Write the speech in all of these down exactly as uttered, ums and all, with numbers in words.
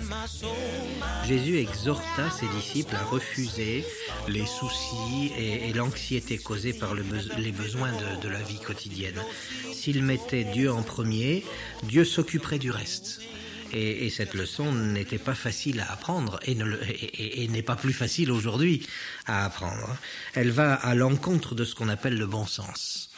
Jésus exhorta ses disciples à refuser les soucis et, et l'anxiété causée par le be- les besoins de, de la vie quotidienne. S'ils mettaient Dieu en premier, Dieu s'occuperait du reste. Et, et cette leçon n'était pas facile à apprendre et, ne le, et, et, et n'est pas plus facile aujourd'hui à apprendre. Elle va à l'encontre de ce qu'on appelle le bon sens.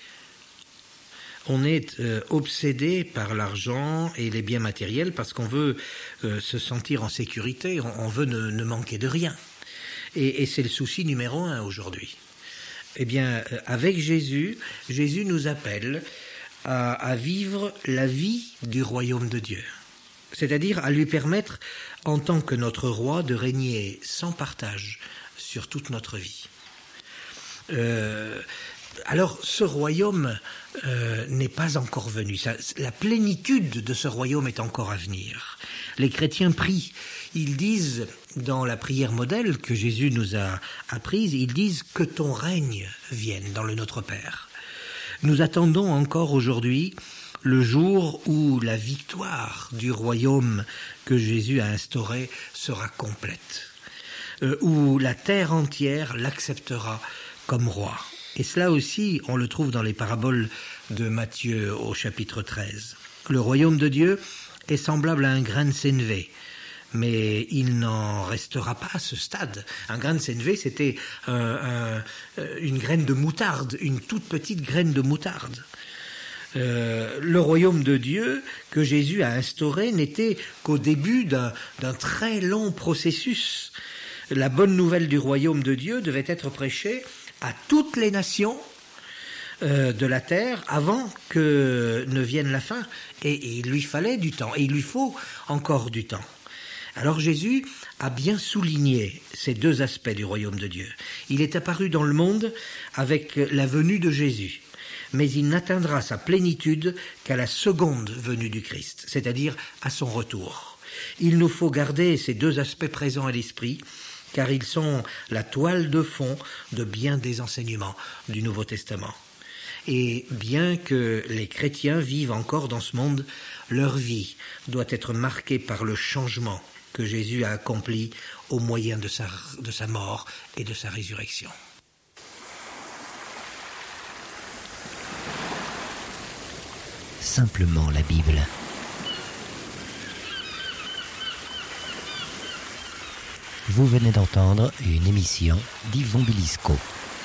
On est euh, obsédé par l'argent et les biens matériels parce qu'on veut euh, se sentir en sécurité, on, on veut ne, ne manquer de rien. Et, et c'est le souci numéro un aujourd'hui. Eh bien, euh, avec Jésus, Jésus nous appelle à, à vivre la vie du royaume de Dieu. C'est-à-dire à lui permettre, en tant que notre roi, de régner sans partage sur toute notre vie. Euh, alors, ce royaume euh, n'est pas encore venu. Ça, la plénitude de ce royaume est encore à venir. Les chrétiens prient. Ils disent, dans la prière modèle que Jésus nous a apprise, ils disent que ton règne vienne dans le Notre Père. Nous attendons encore aujourd'hui le jour où la victoire du royaume que Jésus a instauré sera complète, euh, où la terre entière l'acceptera comme roi. Et cela aussi, on le trouve dans les paraboles de Matthieu au chapitre treize. Le royaume de Dieu est semblable à un grain de sénévé, mais il n'en restera pas à ce stade. Un grain de sénévé, c'était euh, un, une graine de moutarde, une toute petite graine de moutarde. Euh, le royaume de Dieu que Jésus a instauré n'était qu'au début d'un, d'un très long processus. La bonne nouvelle du royaume de Dieu devait être prêchée à toutes les nations euh, de la terre avant que ne vienne la fin. Et, et il lui fallait du temps, et il lui faut encore du temps. Alors Jésus a bien souligné ces deux aspects du royaume de Dieu. Il est apparu dans le monde avec la venue de Jésus, mais il n'atteindra sa plénitude qu'à la seconde venue du Christ, c'est-à-dire à son retour. Il nous faut garder ces deux aspects présents à l'esprit, car ils sont la toile de fond de bien des enseignements du Nouveau Testament. Et bien que les chrétiens vivent encore dans ce monde, leur vie doit être marquée par le changement que Jésus a accompli au moyen de sa, de sa mort et de sa résurrection. Simplement la Bible. Vous venez d'entendre une émission d'Yvon Bilisco.